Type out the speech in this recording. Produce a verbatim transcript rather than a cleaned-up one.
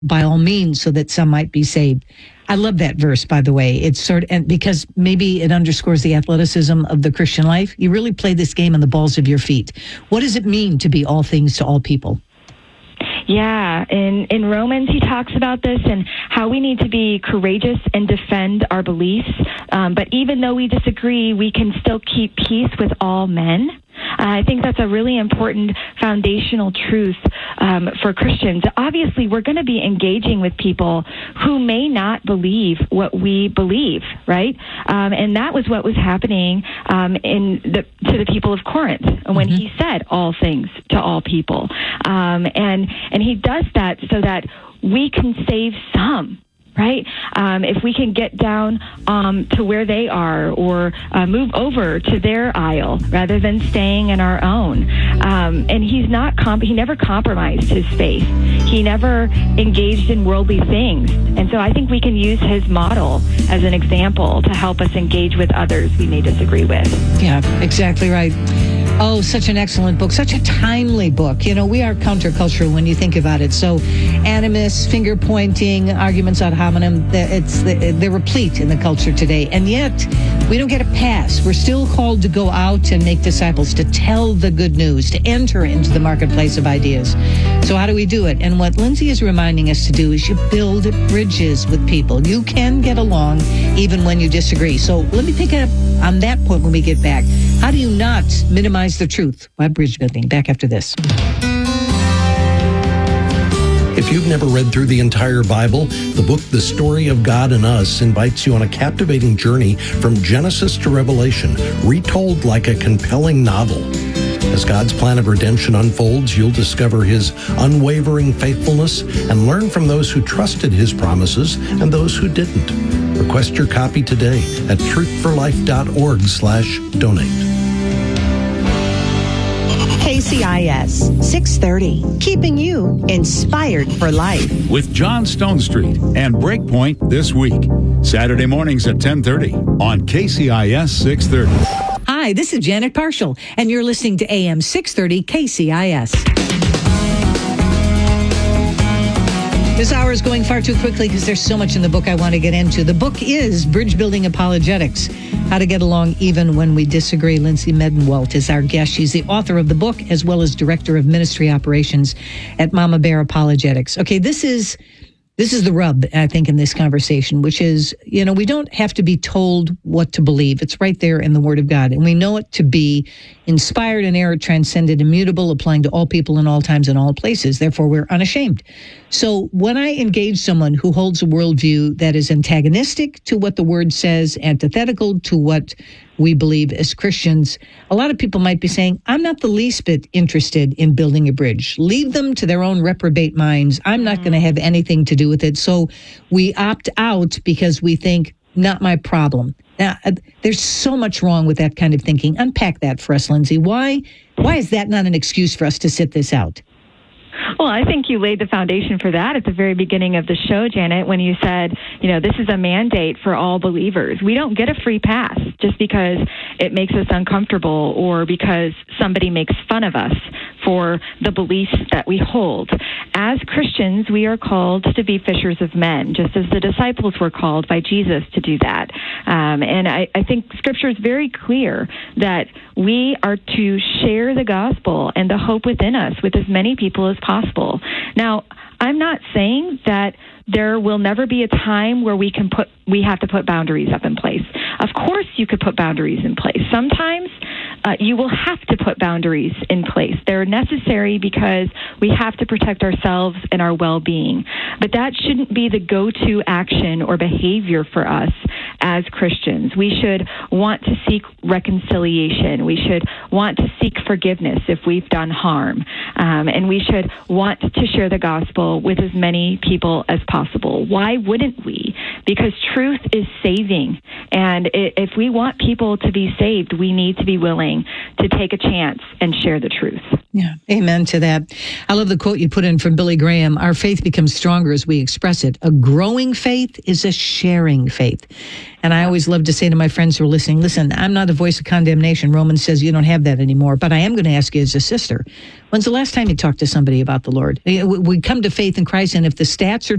by all means, so that some might be saved. I love that verse, by the way. It's sort of, and because maybe it underscores the athleticism of the Christian life. You really play this game on the balls of your feet. What does it mean to be all things to all people? Yeah, in, in Romans, he talks about this and how we need to be courageous and defend our beliefs. Um, but even though we disagree, we can still keep peace with all men. Uh, I think that's a really important foundational truth um, for Christians. Obviously, we're going to be engaging with people who may not believe what we believe, right? Um, and that was what was happening um, in the, to the people of Corinth when mm-hmm. he said all things to all people. Um, and, and he does that so that we can save some. Right? Um, if we can get down um, to where they are or uh, move over to their aisle rather than staying in our own. Um, and he's not, comp- he never compromised his faith. He never engaged in worldly things. And so I think we can use his model as an example to help us engage with others we may disagree with. Yeah, exactly right. Oh, such an excellent book, such a timely book. You know, we are countercultural when you think about it. So animus, finger pointing, arguments ad hominem, it's, they're replete in the culture today. And yet, we don't get a pass. We're still called to go out and make disciples, to tell the good news, to enter into the marketplace of ideas. So how do we do it? And what Lindsay is reminding us to do is you build bridges with people. You can get along even when you disagree. So let me pick up on that point when we get back. How do you not minimize the truth? Why bridge building? Back after this. If you've never read through the entire Bible, the book The Story of God and Us invites you on a captivating journey from Genesis to Revelation, retold like a compelling novel. As God's plan of redemption unfolds, you'll discover his unwavering faithfulness and learn from those who trusted his promises and those who didn't. Request your copy today at truthforlife.org slash donate. K C I S six thirty, keeping you inspired for life. With John Stone Street and Breakpoint this week. Saturday mornings at ten thirty on K C I S six thirty. Hi, this is Janet Parshall, and you're listening to A M six thirty K C I S. This hour is going far too quickly because there's so much in the book I want to get into. The book is Bridge Building Apologetics, How to Get Along Even When We Disagree. Lindsay Medenwalt is our guest. She's the author of the book as well as Director of Ministry Operations at Mama Bear Apologetics. Okay, this is this is the rub, I think, in this conversation, which is, you know, we don't have to be told what to believe. It's right there in the Word of God. And we know it to be inspired, inerrant, transcendent, immutable, applying to all people in all times and all places. Therefore, we're unashamed. So when I engage someone who holds a worldview that is antagonistic to what the Word says, antithetical to what we believe as Christians, a lot of people might be saying, I'm not the least bit interested in building a bridge. Leave them to their own reprobate minds. I'm not going to have anything to do with it. So we opt out because we think, not my problem. Now, uh, there's so much wrong with that kind of thinking. Unpack that for us, Lindsay. Why, why is that not an excuse for us to sit this out? Well, I think you laid the foundation for that at the very beginning of the show, Janet, when you said, you know, this is a mandate for all believers. We don't get a free pass just because it makes us uncomfortable or because somebody makes fun of us for the beliefs that we hold. As Christians, we are called to be fishers of men, just as the disciples were called by Jesus to do that. Um, and I, I think Scripture is very clear that we are to share the gospel and the hope within us with as many people as possible. Now, I'm not saying that there will never be a time where we can put we have to put boundaries up in place. Of course, you could put boundaries in place. Sometimes uh, you will have to put boundaries in place. They're necessary because we have to protect ourselves and our well-being. But that shouldn't be the go-to action or behavior for us as Christians. We should want to seek reconciliation. We should want to seek forgiveness if we've done harm. Um, and we should want to share the gospel with as many people as possible. Why wouldn't we? because truth is saving. And if we want people to be saved, we need to be willing to take a chance and share the truth. Yeah, amen to that. I love the quote you put in from Billy Graham. Our faith becomes stronger as we express it. A growing faith is a sharing faith. And I always love to say to my friends who are listening, listen, I'm not a voice of condemnation. Romans says you don't have that anymore. But I am going to ask you as a sister, when's the last time you talked to somebody about the Lord? We come to faith in Christ, and if the stats are